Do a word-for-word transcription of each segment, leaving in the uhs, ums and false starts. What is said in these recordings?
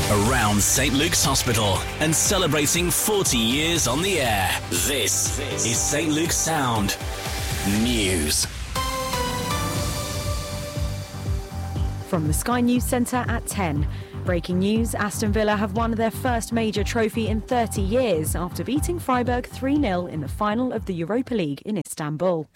Around Saint Luke's Hospital and celebrating forty years on the air. This is Saint Luke's Sound News. From the Sky News Centre at ten. Breaking news, Aston Villa have won their first major trophy in thirty years after beating Freiburg three nil in the final of the Europa League in Istanbul.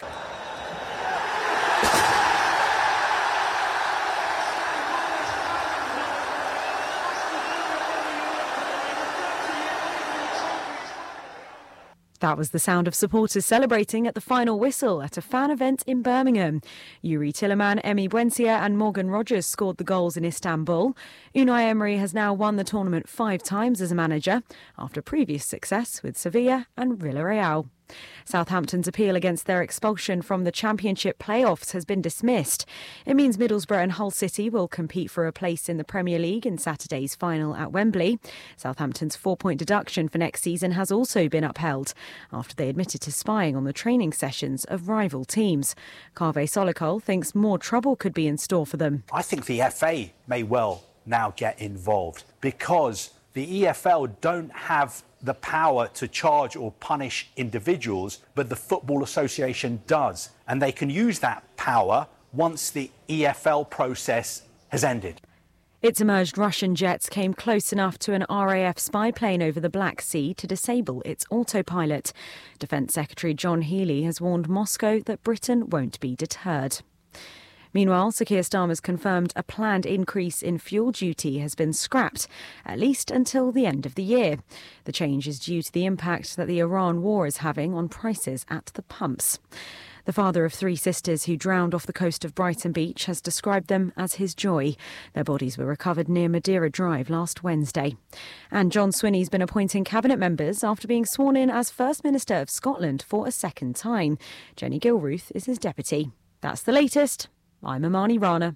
That was the sound of supporters celebrating at the final whistle at a fan event in Birmingham. Yuri Tilleman, Emi Buendia and Morgan Rogers scored the goals in Istanbul. Unai Emery has now won the tournament five times as a manager, after previous success with Sevilla and Villarreal. Southampton's appeal against their expulsion from the Championship playoffs has been dismissed. It means Middlesbrough and Hull City will compete for a place in the Premier League in Saturday's final at Wembley. Southampton's four-point deduction for next season has also been upheld after they admitted to spying on the training sessions of rival teams. Kaveh Solikol thinks more trouble could be in store for them. I think the F A may well now get involved because the E F L don't have the power to charge or punish individuals, but the Football Association does. And they can use that power once the E F L process has ended. It's emerged Russian jets came close enough to an R A F spy plane over the Black Sea to disable its autopilot. Defence Secretary John Healey has warned Moscow that Britain won't be deterred. Meanwhile, Sir Keir Starmer's confirmed a planned increase in fuel duty has been scrapped, at least until the end of the year. The change is due to the impact that the Iran war is having on prices at the pumps. The father of three sisters who drowned off the coast of Brighton Beach has described them as his joy. Their bodies were recovered near Madeira Drive last Wednesday. And John Swinney's been appointing cabinet members after being sworn in as First Minister of Scotland for a second time. Jenny Gilruth is his deputy. That's the latest. I'm Amani Rana.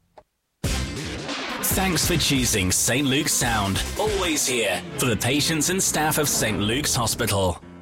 Thanks for choosing Saint Luke's Sound. Always here for the patients and staff of Saint Luke's Hospital.